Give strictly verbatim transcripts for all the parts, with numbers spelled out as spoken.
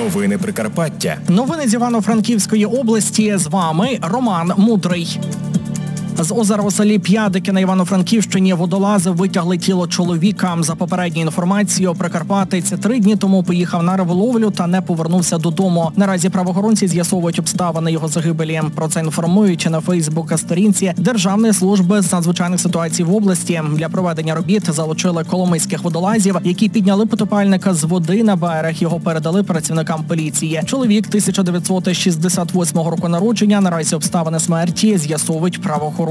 Новини Прикарпаття. Новини з Івано-Франківської області. З вами Роман Мудрий. З озера у селі П'ядики на Івано-Франківщині водолази витягли тіло чоловіка. За попередньою інформацією, прикарпатець три дні тому поїхав на риболовлю та не повернувся додому. Наразі правоохоронці з'ясовують обставини його загибелі. Про це інформують на Фейсбук-сторінці Державної служби з надзвичайних ситуацій в області. Для проведення робіт залучили коломийських водолазів, які підняли потопальника з води на берег. Його передали працівникам поліції. Чоловік тисяча дев'ятсот шістдесят восьмого року народження. Наразі обставини смерті з'ясовують правоохоронці.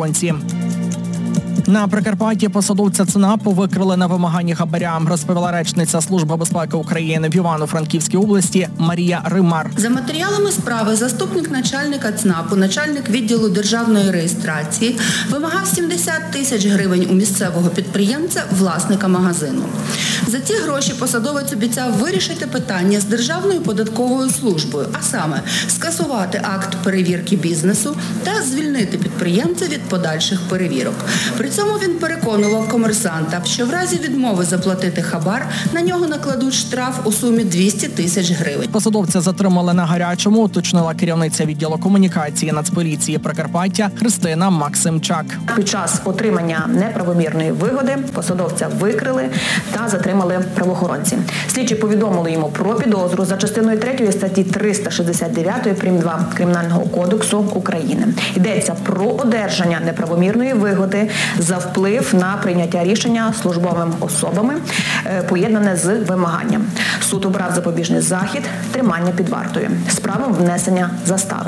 На Прикарпатті посадовця ЦНАПу викрили на вимаганні хабаря, розповіла речниця Служби безпеки України в Івано-Франківській області Марія Римар. За матеріалами справи заступник начальника ЦНАПу, начальник відділу державної реєстрації, вимагав сімдесят тисяч гривень у місцевого підприємця, власника магазину. За ці гроші посадовець обіцяв вирішити питання з Державною податковою службою, а саме скасувати акт перевірки бізнесу та звільнити підприємця від подальших перевірок. При цьому він переконував комерсанта, що в разі відмови заплатити хабар на нього накладуть штраф у сумі двісті тисяч гривень. Посадовця затримали на гарячому, уточнила керівниця відділу комунікації Нацполіції Прикарпаття Христина Максимчак. Під час отримання неправомірної вигоди посадовця викрили та затримали правоохоронці. Слідчі повідомили йому про підозру за частиною третьої статті триста шістдесят дев'ять прим. два Кримінального кодексу України. Йдеться про одержання неправомірної вигоди за вплив на прийняття рішення службовими особами, поєднане з вимаганням. Суд обрав запобіжний захід – тримання під вартою з правом внесення застави.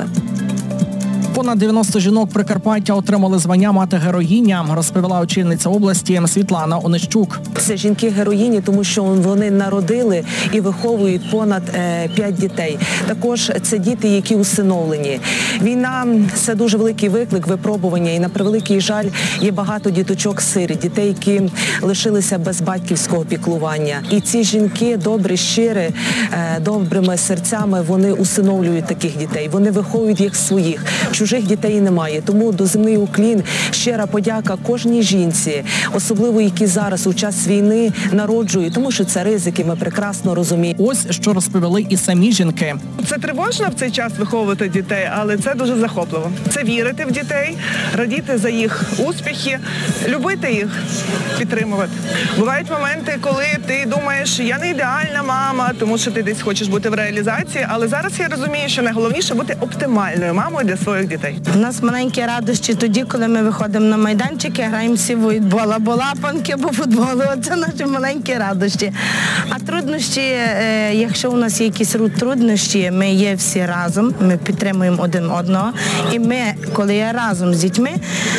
Понад дев'яносто жінок Прикарпаття отримали звання «Мати-героїня», розповіла очільниця області Світлана Онищук. Це жінки-героїні, тому що вони народили і виховують понад п'ять дітей. Також це діти, які усиновлені. Війна – це дуже великий виклик, випробування. І на превеликий жаль є багато діточок-сиріт, дітей, які лишилися без батьківського піклування. І ці жінки добрі, щирі, добрими серцями, вони усиновлюють таких дітей. Вони виховують їх своїх. Чужих дітей немає. Тому доземний уклін, щира подяка кожній жінці, особливо які зараз у час війни народжують, тому що це ризики, ми прекрасно розуміємо. Ось що розповіли і самі жінки. Це тривожно в цей час виховувати дітей, але це дуже захопливо. Це вірити в дітей, радіти за їх успіхи, любити їх, підтримувати. Бувають моменти, коли ти думаєш, я не ідеальна мама, тому що ти десь хочеш бути в реалізації, але зараз я розумію, що найголовніше бути оптимальною мамою для своїх дітей. У нас маленькі радощі тоді, коли ми виходимо на майданчики, граємося в волейбол, або лапанки, або футболу. Це наші маленькі радощі. А труднощі, якщо у нас є якісь труднощі, ми є всі разом, ми підтримуємо один одного. І ми, коли є разом з дітьми,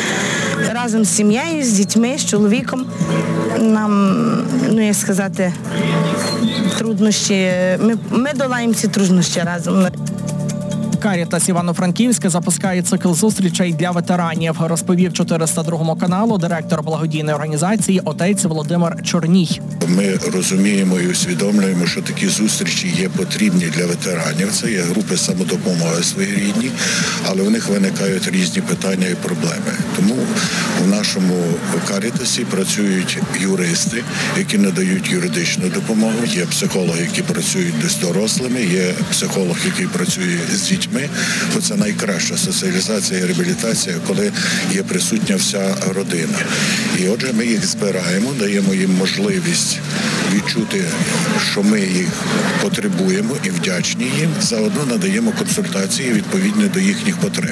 разом з сім'єю, з дітьми, з чоловіком, нам, ну як сказати, труднощі, ми, ми долаємо ці труднощі разом. Карітас Івано-Франківська запускає цикл зустрічей для ветеранів, розповів чотириста другому каналу директор благодійної організації отець Володимир Чорній. Ми розуміємо і усвідомлюємо, що такі зустрічі є потрібні для ветеранів. Це є групи самодопомоги своєрідні, але в них виникають різні питання і проблеми. Тому в нашому Карітасі працюють юристи, які надають юридичну допомогу, є психологи, які працюють з дорослими, є психолог, який працює з дітьми. Це найкраща соціалізація і реабілітація, коли є присутня вся родина. І отже, ми їх збираємо, даємо їм можливість відчути, що ми їх потребуємо і вдячні їм. Заодно надаємо консультації відповідно до їхніх потреб.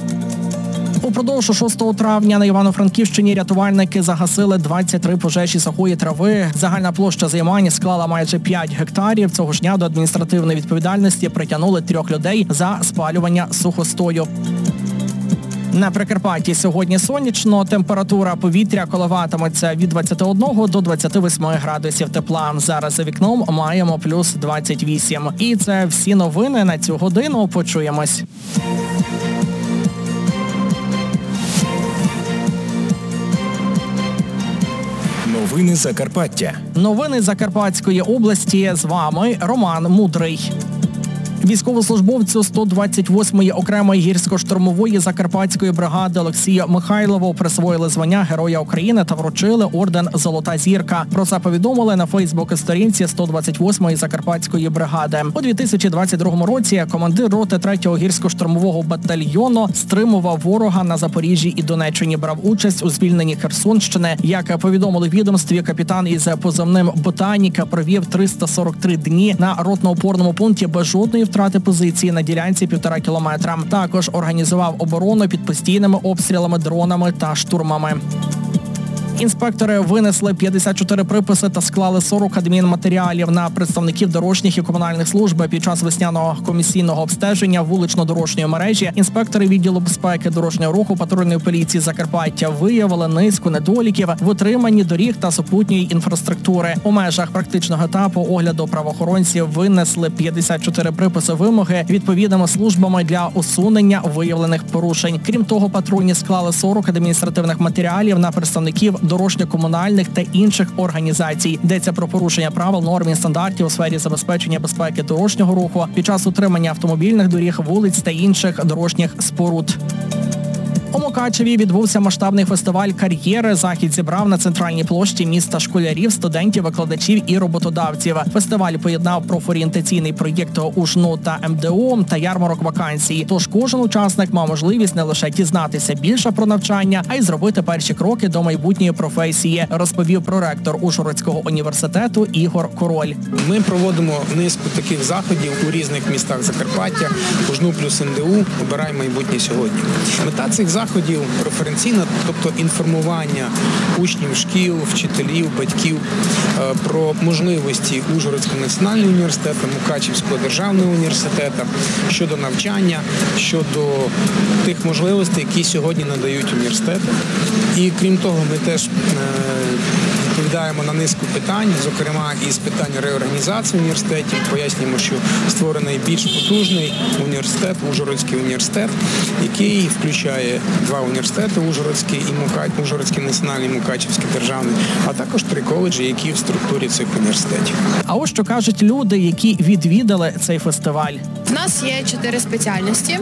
Упродовж шостого травня на Івано-Франківщині рятувальники загасили двадцять три пожежі сухої трави. Загальна площа займань склала майже п'ять гектарів. Цього ж дня до адміністративної відповідальності притягнули трьох людей за спалювання сухостою. На Прикарпатті сьогодні сонячно, температура повітря коливатиметься від двадцяти одного до двадцяти восьми градусів тепла. Зараз за вікном маємо плюс двадцять вісім. І це всі новини на цю годину. Почуємось. Новини Закарпаття. Новини Закарпатської області. З вами Роман Мудрий. Військовослужбовцю сто двадцять восьмої окремої гірсько-штурмової закарпатської бригади Олексію Михайлову присвоїли звання Героя України та вручили орден «Золота зірка». Про це повідомили на фейсбук-сторінці сто двадцять восьмої закарпатської бригади. У дві тисячі двадцять другому році командир роти третього гірсько-штурмового батальйону стримував ворога на Запоріжжі і Донеччині, брав участь у звільненні Херсонщини. Як повідомили в відомстві, капітан із позивним «Ботаніка» провів триста сорок три дні на ротно-опорному пункті без жодної втрати позиції на ділянці півтора кілометра. Також організував оборону під постійними обстрілами, дронами та штурмами. Інспектори винесли п'ятдесят чотири приписи та склали сорок адмінматеріалів на представників дорожніх і комунальних служб під час весняного комісійного обстеження вулично-дорожньої мережі. Інспектори відділу безпеки дорожнього руху патрульної поліції Закарпаття виявили низку недоліків в утриманні доріг та супутньої інфраструктури. У межах практичного етапу огляду правоохоронці винесли п'ятдесят чотири приписи вимоги відповідними службами для усунення виявлених порушень. Крім того, патрульні склали сорок адміністративних матеріалів на представників дорожньо-комунальних та інших організацій. Йдеться про порушення правил, норм і стандартів у сфері забезпечення безпеки дорожнього руху під час утримання автомобільних доріг, вулиць та інших дорожніх споруд. У Мукачеві відбувся масштабний фестиваль кар'єри. Захід зібрав на центральній площі міста школярів, студентів, викладачів і роботодавців. Фестиваль поєднав профорієнтаційний проєкт УЖНУ та ем де о та ярмарок вакансій. Тож кожен учасник мав можливість не лише дізнатися більше про навчання, а й зробити перші кроки до майбутньої професії, розповів проректор Ужгородського університету Ігор Король. Ми проводимо низку таких заходів у різних містах Закарпаття. УЖНУ плюс ем де о «Обирай майбутнє сьогодні». Мета цих заходів преференційна, тобто інформування учнів шкіл, вчителів, батьків про можливості Ужгородського національного університету, Мукачівського державного університету щодо навчання, щодо тих можливостей, які сьогодні надають університети. І крім того, ми теж відповідаємо на низку питань, зокрема із питань реорганізації університетів, пояснюємо, що створений більш потужний університет, Ужгородський університет, який включає два університети, Ужгородський і Мукачівський, Ужгородський національний, Мукачівський державний, а також три коледжі, які в структурі цих університетів. А ось що кажуть люди, які відвідали цей фестиваль. У нас є чотири спеціальності.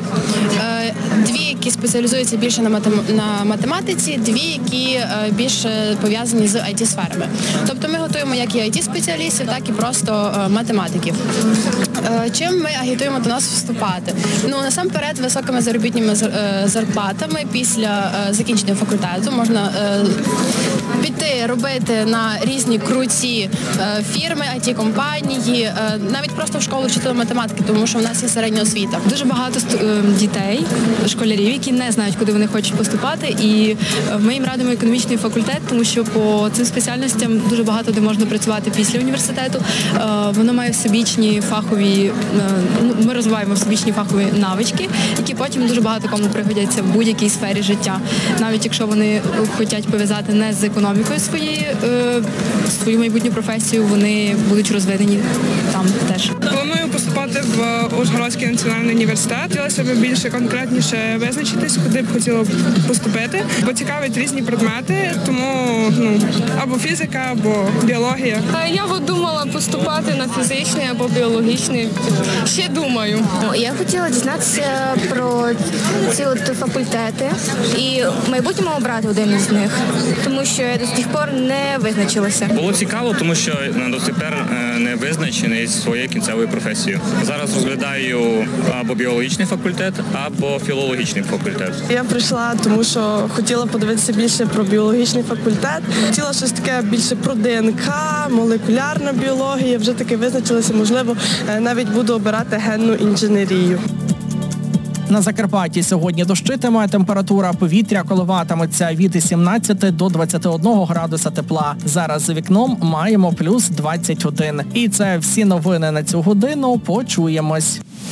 Дві, які спеціалізуються більше на, матем... на математиці, дві, які більше пов'язані з ай ті-сферами. Тобто ми готуємо як і ай ті-спеціалістів, так і просто математиків. Чим ми агітуємо до нас вступати? Ну, насамперед, високими заробітними зарплатами після закінчення факультету можна піти робити на різні круті фірми, ай ті-компанії, навіть просто в школу вчити математики, тому що в нас є середня освіта. Дуже багато дітей, школярів, які не знають, куди вони хочуть поступати, і ми їм радимо економічний факультет, тому що по цим спеціальностям дуже багато де можна працювати після університету. Воно має всебічні фахові, ми розвиваємо всебічні фахові навички, які потім дуже багато кому пригодяться в будь-якій сфері життя. Навіть якщо вони хочуть пов'язати не з економікою своєї, свою майбутню професію, вони будуть розвинені там теж. Планую поступати в Ужгородський національний університет. Хотілося б більше конкретніше визначитись, куди б хотіла поступити, бо цікавить різні предмети, тому ну, або фізика, або біологія. Я б думала поступати на фізичний або біологічний. Ще думаю. Я хотіла дізнатися про ці от факультети і в майбутньому обрати один із них, тому що я до сих пор не визначилася. Було цікаво, тому що дотепер не визначений своєю кінцевою професією. Зараз розглядаю або біологічний факультет, або філологічний факультет. Я прийшла, тому що хотіла подивитися більше про біологічний факультет. Хотіла щось таке більше про ДНК, молекулярна біологія. Вже таки визначилася, можливо, навіть буду обирати генну інженерію. На Закарпатті сьогодні дощитиме, температура повітря коливатиметься від сімнадцяти до двадцяти одного градуса тепла. Зараз за вікном маємо плюс двадцять один. І це всі новини на цю годину. Почуємось.